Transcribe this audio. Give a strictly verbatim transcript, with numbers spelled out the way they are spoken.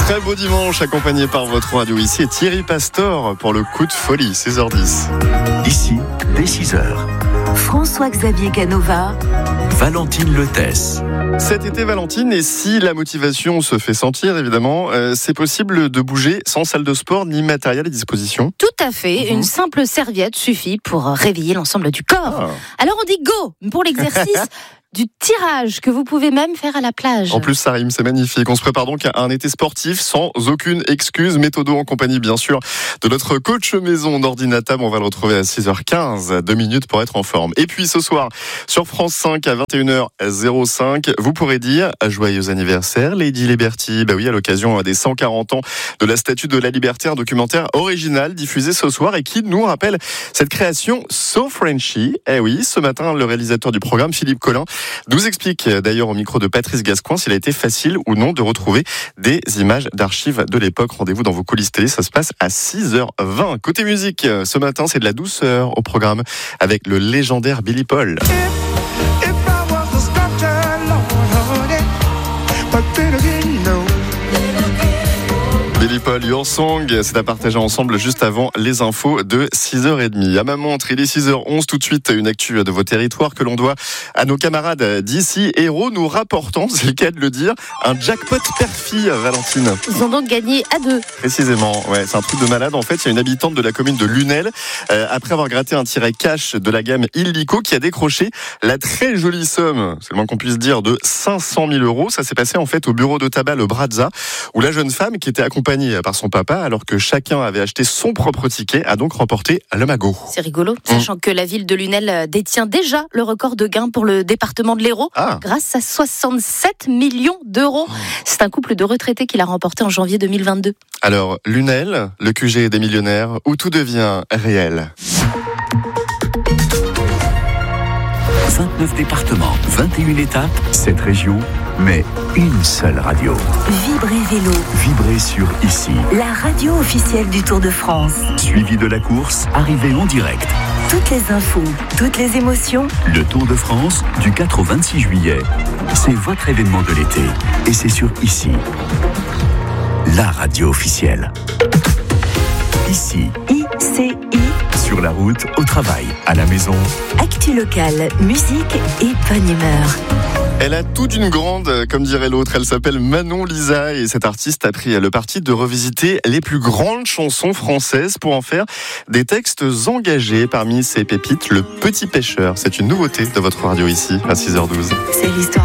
Très beau dimanche, accompagné par votre radio ici et Thierry Pastor pour le coup de folie, seize heures dix. Ici, dès six heures. François-Xavier Canova, Valentine Letesse. Cet été, Valentine, et si la motivation se fait sentir, évidemment, euh, c'est possible de bouger sans salle de sport ni matériel à disposition. Tout à fait, mmh. Une simple serviette suffit pour réveiller l'ensemble du corps. Ah. Alors on dit go pour l'exercice du tirage que vous pouvez même faire à la plage. En plus, ça rime, c'est magnifique. On se prépare donc à un été sportif sans aucune excuse. Méthodo en compagnie, bien sûr, de notre coach maison d'Ordinatam. On va le retrouver à six heures quinze, deux minutes pour être en forme. Et puis ce soir, sur France cinq à vingt et une heures cinq, vous pourrez dire joyeux anniversaire, Lady Liberty. Bah oui, à l'occasion des cent quarante ans de la Statue de la Liberté, un documentaire original diffusé ce soir et qui nous rappelle cette création So Frenchy. Eh oui, ce matin, le réalisateur du programme, Philippe Collin, nous explique d'ailleurs au micro de Patrice Gascoin s'il a été facile ou non de retrouver des images d'archives de l'époque. Rendez-vous dans vos coulisses télé, ça se passe à six heures vingt. Côté musique, ce matin, c'est de la douceur au programme avec le légendaire Billy Paul. Billy Paul, Your Song, c'est à partager ensemble juste avant les infos de six heures trente. À ma montre, il est six heures onze, tout de suite une actu de vos territoires que l'on doit à nos camarades d'ici. Héros nous rapportant, c'est le cas de le dire, un jackpot père-fille, Valentine. Ils ont donc gagné à deux. Précisément, ouais, c'est un truc de malade. En fait, il y a une habitante de la commune de Lunel, euh, après avoir gratté un tiret cash de la gamme Illico, qui a décroché la très jolie somme, c'est le moins qu'on puisse dire, de cinq cent mille euros. Ça s'est passé en fait au bureau de tabac Le Brazza, où la jeune femme qui était accompagnée par son papa, alors que chacun avait acheté son propre ticket, a donc remporté le magot. C'est rigolo, sachant mmh. que la ville de Lunel détient déjà le record de gains pour le département de l'Hérault, ah. grâce à soixante-sept millions d'euros. Mmh. C'est un couple de retraités qui l'a remporté en janvier deux mille vingt-deux. Alors, Lunel, le Q G des millionnaires, où tout devient réel. vingt-neuf départements, vingt et une étapes, sept régions, mais une seule radio. Vibrez Vélo. Vibrez sur Ici. La radio officielle du Tour de France. Suivi de la course, arrivée en direct. Toutes les infos, toutes les émotions. Le Tour de France, du quatre au vingt-six juillet. C'est votre événement de l'été. Et c'est sur Ici. La radio officielle. Ici. I C I. Sur la route, au travail, à la maison. Actu locale, musique et bonne humeur. Elle a toute une grande, comme dirait l'autre. Elle s'appelle Manon Lisa et cette artiste a pris le parti de revisiter les plus grandes chansons françaises pour en faire des textes engagés. Parmi ses pépites, Le Petit Pêcheur. C'est une nouveauté de votre radio ici à six heures douze. C'est l'histoire.